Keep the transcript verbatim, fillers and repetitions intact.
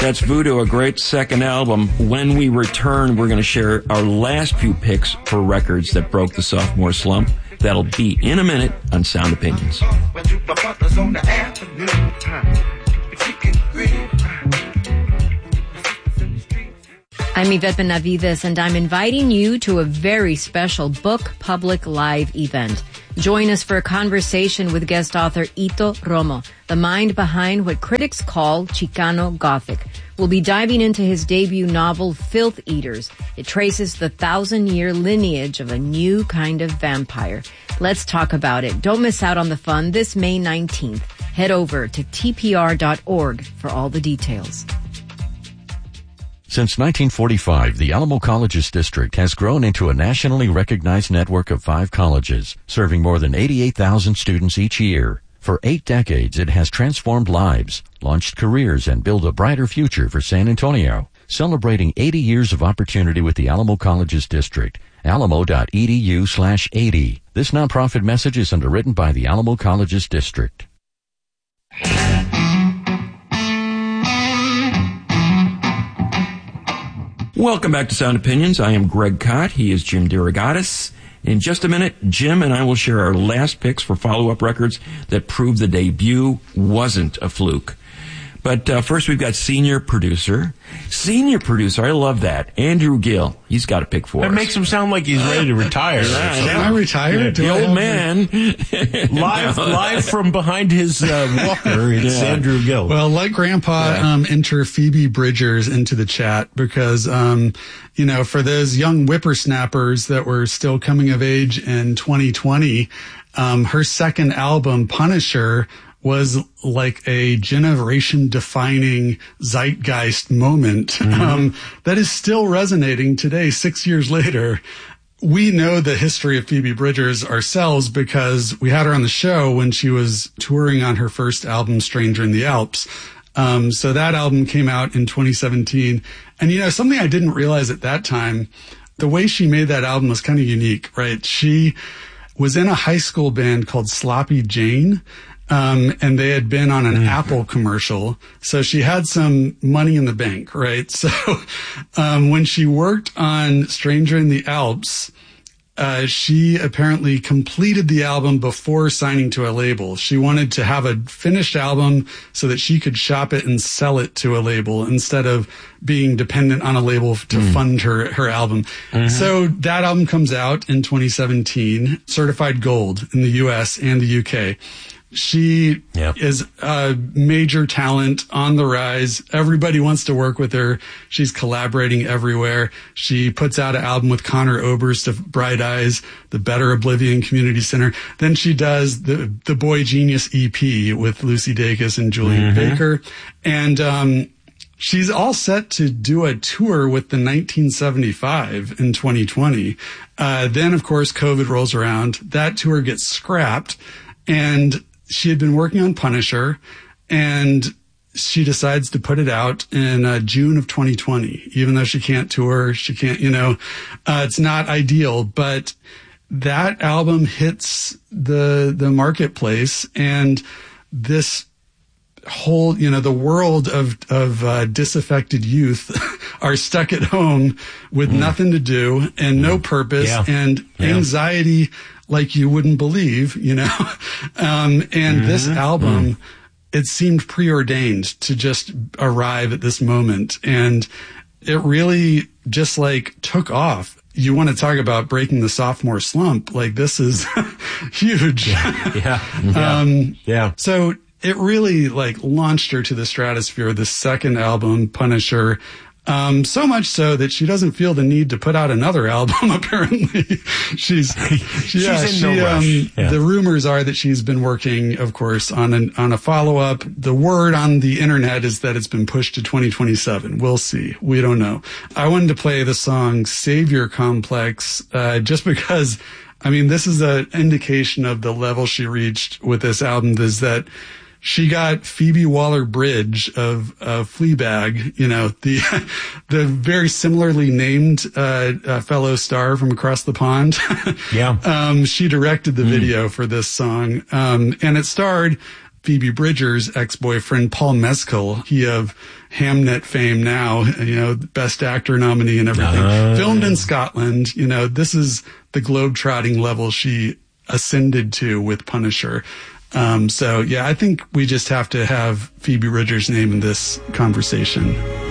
That's Voodoo, a great second album. When we return, we're going to share our last few picks for records that broke the sophomore slump. That'll be in a minute on Sound Opinions. I'm Yvette Benavides, and I'm inviting you to a very special Book Public Live event. Join us for a conversation with guest author Ito Romo, the mind behind what critics call Chicano Gothic. We'll be diving into his debut novel, Filth Eaters. It traces the thousand-year lineage of a new kind of vampire. Let's talk about it. Don't miss out on the fun this May nineteenth. Head over to T P R dot org for all the details. Since nineteen forty-five, the Alamo Colleges District has grown into a nationally recognized network of five colleges, serving more than eighty-eight thousand students each year. For eight decades, it has transformed lives, launched careers, and built a brighter future for San Antonio. Celebrating eighty years of opportunity with the Alamo Colleges District, alamo.edu slash 80. This nonprofit message is underwritten by the Alamo Colleges District. Welcome back to Sound Opinions. I am Greg Kot. He is Jim DeRogatis. In just a minute, Jim and I will share our last picks for follow-up records that prove the debut wasn't a fluke. But uh, first, we've got senior producer. Senior producer, I love that. Andrew Gill. He's got a pick for that us. That makes him sound like he's ready to retire. Yeah, Am I retired? The old man. live live from behind his uh, walker, it's yeah. Andrew Gill. Well, let Grandpa yeah. um, enter Phoebe Bridgers into the chat because, um, you know, for those young whippersnappers that were still coming of age in twenty twenty, um, her second album, Punisher, was like a generation-defining zeitgeist moment mm-hmm. um, that is still resonating today, six years later. We know the history of Phoebe Bridgers ourselves because we had her on the show when she was touring on her first album, Stranger in the Alps. Um, so that album came out in twenty seventeen. And, you know, something I didn't realize at that time, the way she made that album was kind of unique, right? She was in a high school band called Sloppy Jane. Um, and they had been on an mm. Apple commercial. So she had some money in the bank, right? So, um, when she worked on Stranger in the Alps, uh, she apparently completed the album before signing to a label. She wanted to have a finished album so that she could shop it and sell it to a label instead of being dependent on a label to mm. fund her, her album. Mm-hmm. So that album comes out in twenty seventeen, certified gold in the U S and the U K. She yep. is a major talent on the rise. Everybody wants to work with her. She's collaborating everywhere. She puts out an album with Conor Oberst of Bright Eyes, the Better Oblivion Community Center. Then she does the the Boy Genius E P with Lucy Dacus and Julian mm-hmm. Baker. And um she's all set to do a tour with the nineteen seventy-five in twenty twenty. Uh then, of course, COVID rolls around. That tour gets scrapped. And she had been working on Punisher, and she decides to put it out in uh, June of twenty twenty, even though she can't tour, she can't, you know, uh, it's not ideal, but that album hits the, the marketplace, and this whole, you know, the world of, of, uh, disaffected youth are stuck at home with mm. nothing to do and no purpose yeah. and yeah. anxiety like you wouldn't believe, you know? Um, and mm-hmm. this album, mm. it seemed preordained to just arrive at this moment. And it really just like took off. You want to talk about breaking the sophomore slump. Like this is huge. Yeah. Yeah. Yeah. um, yeah. So it really like launched her to the stratosphere. The second album, Punisher, Um, so much so that she doesn't feel the need to put out another album, apparently. she's, she, yeah, she's she, in no um, rush. Yeah. The rumors are that she's been working, of course, on an, on a follow-up. The word on the internet is that it's been pushed to twenty twenty-seven. We'll see. We don't know. I wanted to play the song Savior Complex, uh, just because, I mean, this is an indication of the level she reached with this album, is that she got Phoebe Waller-Bridge of uh, Fleabag, you know, the the very similarly named uh, uh, fellow star from across the pond. Yeah. Um, she directed the mm. video for this song, um, and it starred Phoebe Bridgers' ex-boyfriend, Paul Mescal, he of Hamnet fame now, you know, best actor nominee and everything, uh. filmed in Scotland. You know, this is the globe-trotting level she ascended to with Punisher. Um, so, yeah, I think we just have to have Phoebe Bridgers' name in this conversation.